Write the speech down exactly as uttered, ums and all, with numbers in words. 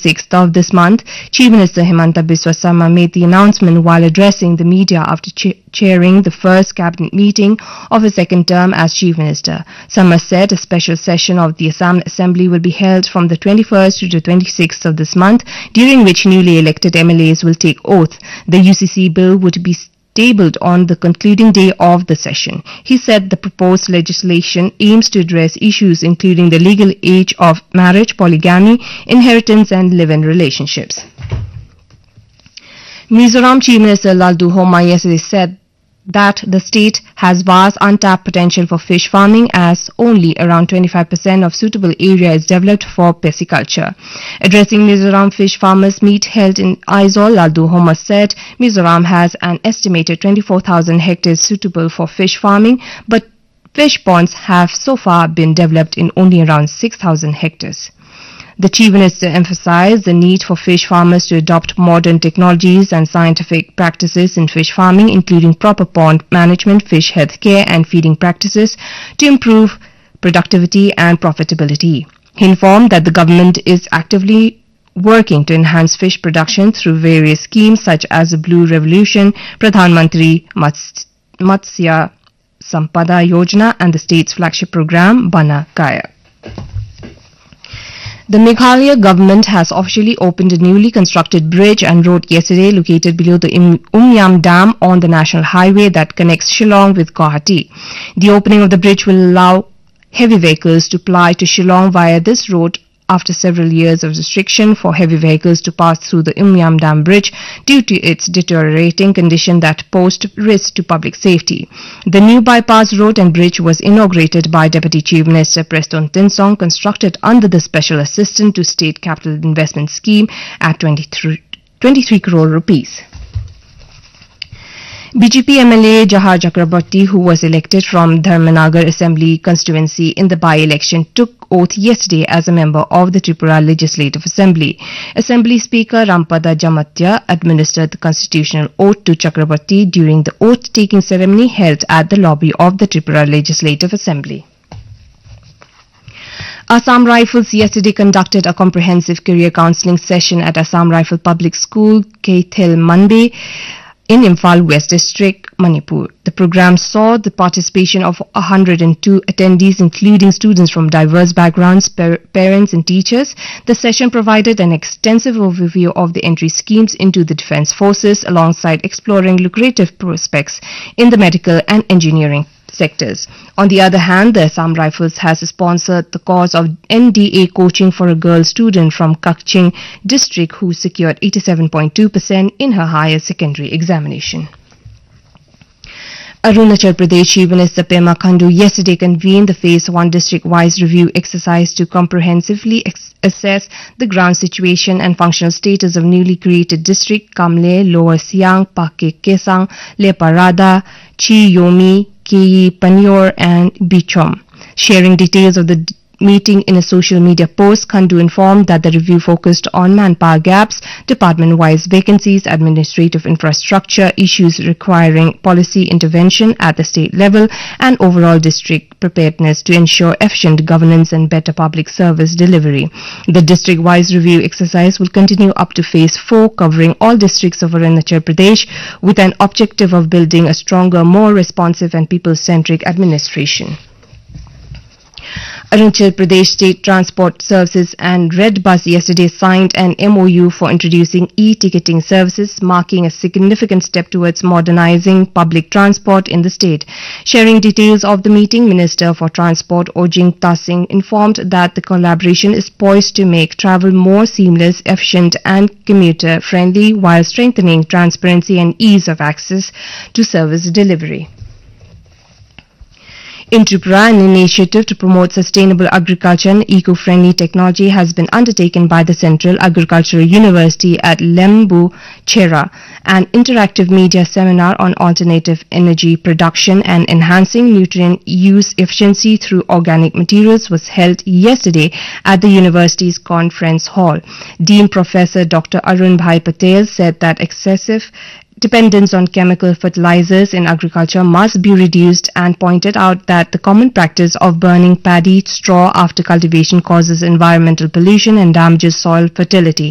twenty-sixth of this month. Chief Minister Himanta Biswa Sarma made the announcement while addressing the media after cha- chairing the first cabinet meeting of his second term as Chief Minister. Sarma said a special session of the Assam Assembly will be held from the twenty-first to the twenty-sixth of this month, during which newly elected M L As will take oath. The U C C bill would be tabled on the concluding day of the session. He said the proposed legislation aims to address issues including the legal age of marriage, polygamy, inheritance and live-in relationships. Mizoram Chief Minister Laldu Homa yesterday said that the state has vast untapped potential for fish farming, as only around twenty-five percent of suitable area is developed for pisciculture. Addressing Mizoram fish farmers meet held in Aizawl, Laldu Homa said Mizoram has an estimated twenty-four thousand hectares suitable for fish farming, but fish ponds have so far been developed in only around six thousand hectares. The Chief Minister emphasized the need for fish farmers to adopt modern technologies and scientific practices in fish farming, including proper pond management, fish health care and feeding practices to improve productivity and profitability. He informed that the government is actively working to enhance fish production through various schemes such as the Blue Revolution, Pradhan Mantri Mats- Matsya Sampada Yojana and the state's flagship program, Bana Kaya. The Meghalaya government has officially opened a newly constructed bridge and road yesterday located below the Umyam Dam on the national highway that connects Shillong with Guwahati. The opening of the bridge will allow heavy vehicles to ply to Shillong via this road after several years of restriction for heavy vehicles to pass through the Umyam Dam bridge due to its deteriorating condition that posed risk to public safety. The new bypass road and bridge was inaugurated by Deputy Chief Minister Preston Tinsong, constructed under the Special Assistant to State Capital Investment Scheme at twenty-three crore rupees. B J P M L A Jahar Chakraborty, who was elected from Dharmanagar Assembly constituency in the by-election, took oath yesterday as a member of the Tripura Legislative Assembly. Assembly Speaker Rampada Jamatya administered the constitutional oath to Chakraborty during the oath-taking ceremony held at the lobby of the Tripura Legislative Assembly. Assam Rifles yesterday conducted a comprehensive career counselling session at Assam Rifle Public School, Keithel Manbe, in Imphal West District, Manipur. The program saw the participation of one hundred two attendees, including students from diverse backgrounds, par- parents and teachers. The session provided an extensive overview of the entry schemes into the defence forces, alongside exploring lucrative prospects in the medical and engineering sectors. On the other hand, the Assam Rifles has sponsored the cause of N D A coaching for a girl student from Kakching district who secured eighty-seven point two percent in her higher secondary examination. Arunachal Pradesh Chief Minister Pema Khandu yesterday convened the Phase one district-wise review exercise to comprehensively ex- assess the ground situation and functional status of newly created district Kamle, Lower Siang, Pake Kesang, Leparada, Chi Yomi, Keyi Panyor and Bichom. Sharing details of the d- meeting in a social media post, Khandu informed that the review focused on manpower gaps, department-wise vacancies, administrative infrastructure, issues requiring policy intervention at the state level, and overall district preparedness to ensure efficient governance and better public service delivery. The district-wise review exercise will continue up to Phase four, covering all districts of Arunachal Pradesh, with an objective of building a stronger, more responsive and people-centric administration. Arunachal Pradesh State Transport Services and Red Bus yesterday signed an M O U for introducing e-ticketing services, marking a significant step towards modernizing public transport in the state. Sharing details of the meeting, Minister for Transport Ojing Tasing informed that the collaboration is poised to make travel more seamless, efficient and commuter-friendly while strengthening transparency and ease of access to service delivery. In Tripura, an initiative to promote sustainable agriculture and eco-friendly technology has been undertaken by the Central Agricultural University at Lembu Chera. An interactive media seminar on alternative energy production and enhancing nutrient use efficiency through organic materials was held yesterday at the university's conference hall. Dean Professor Doctor Arun Bhai Patel said that excessive dependence on chemical fertilizers in agriculture must be reduced and pointed out that the common practice of burning paddy straw after cultivation causes environmental pollution and damages soil fertility.